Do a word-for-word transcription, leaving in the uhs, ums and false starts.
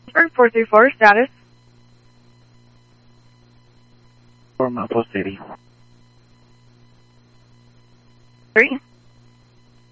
four three four, status. For Maple City. Three.